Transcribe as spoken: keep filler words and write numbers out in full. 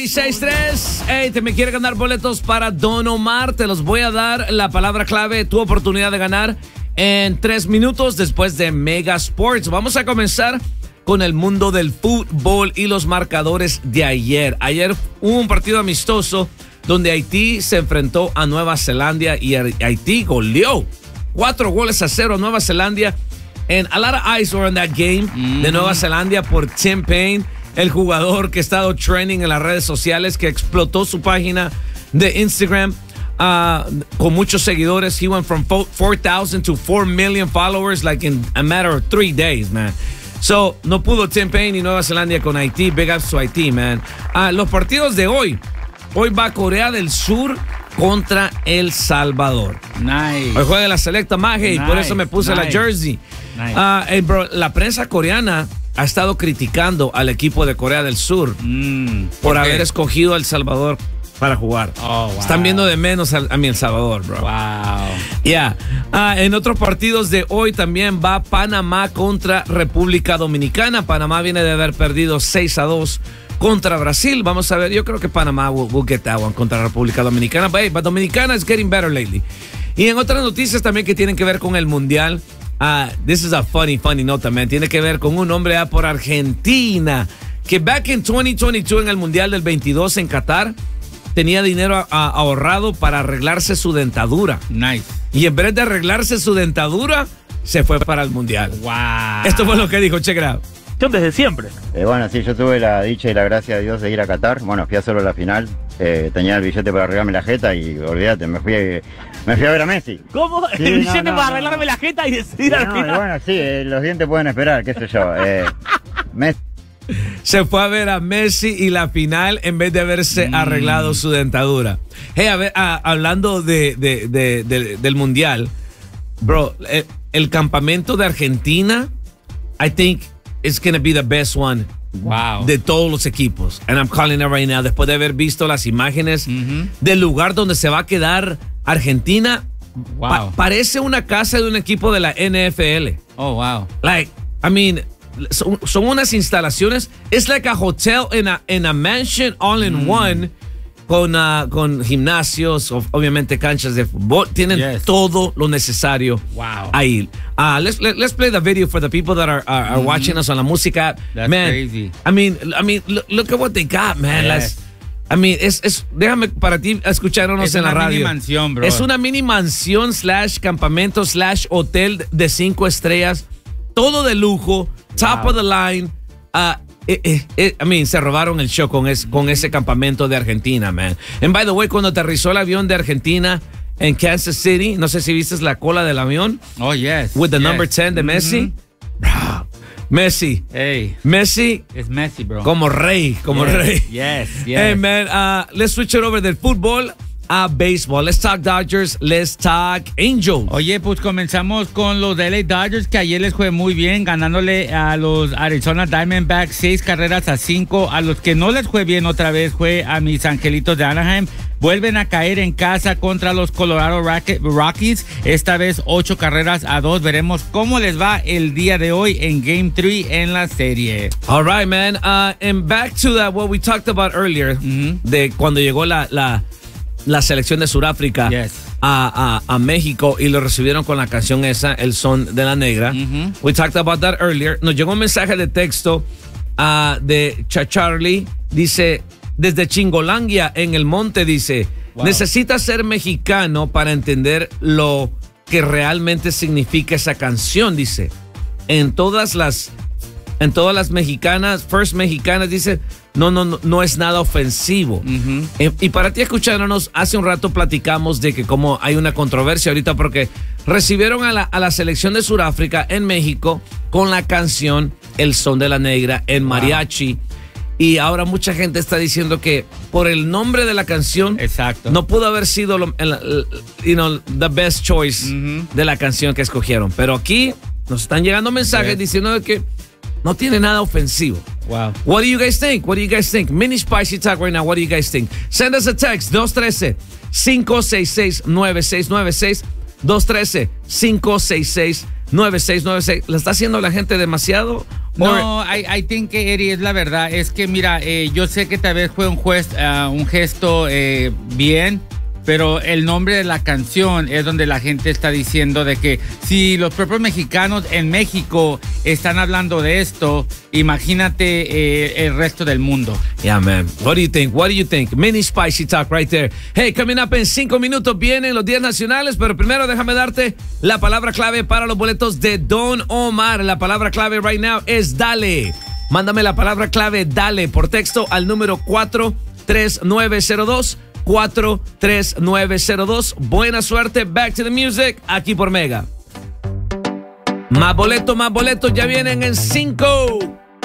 seis seis tres. Hey, ¿te me quiere ganar boletos para Don Omar? Te los voy a dar. La palabra clave, tu oportunidad de ganar en tres minutos después de Mega Sports. Vamos a comenzar con el mundo del fútbol y los marcadores de ayer. Ayer hubo un partido amistoso donde Haití se enfrentó a Nueva Zelanda y Haití goleó cuatro goles a cero a Nueva Zelanda. And a lot of eyes were on that game mm. de Nueva Zelanda por Tim Payne, el jugador que ha estado trending en las redes sociales, que explotó su página de Instagram uh, con muchos seguidores. He went from four thousand to four million followers like in a matter of three days, man. So, no pudo Tim Payne y Nueva Zelanda con Haití. Big ups to Haití, man. Uh, los partidos de hoy. Hoy va Corea del Sur contra El Salvador. Nice. Hoy juega la selecta Maje y nice. Por eso me puse nice. la jersey. Nice. Uh, hey, bro, la prensa coreana ha estado criticando al equipo de Corea del Sur mm, por, por haber escogido a El Salvador para jugar. Oh, wow. Están viendo de menos a, a mi El Salvador, bro. Wow. Yeah. Uh, en otros partidos de hoy también va Panamá contra República Dominicana. Panamá viene de haber perdido seis a dos contra Brasil. Vamos a ver, yo creo que Panamá will, will get that one contra República Dominicana. But, hey, but Dominicana is getting better lately. Y en otras noticias también que tienen que ver con el Mundial. Uh, this is a funny, funny note también. Tiene que ver con un hombre uh, por Argentina que back in twenty twenty-two en el Mundial del veintidós en Qatar tenía dinero uh, ahorrado para arreglarse su dentadura. Nice. Y en vez de arreglarse su dentadura, se fue para el Mundial. Wow. Esto fue lo que dijo, check it out. Desde siempre. Eh, bueno, sí, yo tuve la dicha y la gracia de Dios de ir a Qatar. Bueno, fui a solo la final. Eh, tenía el billete para arreglarme la jeta y olvídate, me fui, me fui a ver a Messi. ¿Cómo? Sí, el billete no, no, para no. arreglarme la jeta y decidir Sí, al no, final. bueno, sí, eh, los dientes pueden esperar, qué sé yo. Eh, Messi. Se fue a ver a Messi y la final en vez de haberse mm. arreglado su dentadura. Hey, a ver, a, hablando de, de, de, de, del Mundial, bro, el, el campamento de Argentina, I think it's going to be the best one. Wow. De todos los equipos. And I'm calling it right now. Después de haber visto las imágenes mm-hmm. del lugar donde se va a quedar Argentina, wow. pa- parece una casa de un equipo de la N F L. Oh, wow. Like, I mean, son, son unas instalaciones. It's like a hotel in a, in a mansion all in mm. one. Con, uh, con gimnasios, obviamente canchas de fútbol. Tienen yes. todo lo necesario wow. ahí. Uh, let's, let, let's play the video for the people that are, are, are mm-hmm. watching us on la música app. That's man, crazy. I mean, I mean, look, look at what they got, man. Yes. I mean, es, es, déjame para ti escucharnos es en la radio. Es una mini mansión, bro. Es una mini mansión slash campamento slash hotel de cinco estrellas. Todo de lujo, top wow. of the line. Uh, Eh, eh, eh, I mean, se robaron el show con, es, con ese campamento de Argentina, man. And by the way, cuando aterrizó el avión de Argentina en Kansas City, no sé si viste la cola del avión. Oh, yes. With the yes. number ten de Messi. Mm-hmm. Bro, Messi. Hey. Messi. Es Messi, bro. Como rey, como yes. rey. Yes, yes. Hey, man, uh, let's switch it over del fútbol a béisbol. Let's talk Dodgers, let's talk Angels. Oye, pues comenzamos con los L A Dodgers, que ayer les fue muy bien, ganándole a los Arizona Diamondbacks seis carreras a cinco. A los que no les fue bien otra vez fue a mis angelitos de Anaheim. Vuelven a caer en casa contra los Colorado Rockies, esta vez ocho carreras a dos. Veremos cómo les va el día de hoy en Game tres en la serie. All right, man. Uh, and back to that, what we talked about earlier, mm-hmm. de cuando llegó la... la la selección de Sudáfrica yes. a, a, a México y lo recibieron con la canción esa, El Son de la Negra. Mm-hmm. We talked about that earlier. Nos llegó un mensaje de texto uh, de Chacharli. Dice, desde Chingolandia en el monte, dice, wow. necesitas ser mexicano para entender lo que realmente significa esa canción, dice. En todas las en todas las mexicanas, first mexicanas, dice, no, no, no, no es nada ofensivo. Uh-huh. eh, y para ti escuchándonos, hace un rato platicamos de que como hay una controversia ahorita porque recibieron a la, a la selección de Sudáfrica en México con la canción El Son de la Negra en mariachi. Wow. Y ahora mucha gente está diciendo que por el nombre de la canción, exacto, no pudo haber sido lo, el, el, you know, the best choice uh-huh. de la canción que escogieron. Pero aquí nos están llegando mensajes yes. diciendo que no tiene nada ofensivo. Wow. What do you guys think? What do you guys think? Mini Spicy Talk right now. What do you guys think? Send us a text. dos uno tres, cinco seis seis, nueve seis nueve seis. dos uno tres, cinco seis seis, nueve seis nueve seis. ¿Le está haciendo la gente demasiado No, I, I think que Eddie es la verdad. Es que mira, eh, yo sé que tal vez fue un, juez, uh, un gesto eh, bien, pero el nombre de la canción es donde la gente está diciendo de que si los propios mexicanos en México están hablando de esto, imagínate eh, el resto del mundo. Yeah, man. What do you think? What do you think? Mini spicy talk right there. Hey, coming up en cinco minutos vienen los días nacionales, pero primero déjame darte la palabra clave para los boletos de Don Omar. La palabra clave right now es dale. Mándame la palabra clave dale por texto al número cuatro tres nueve cero dos. cuatro tres nueve cero dos. Buena suerte. Back to the music. Aquí por Mega. Más boletos, más boletos. Ya vienen en cinco.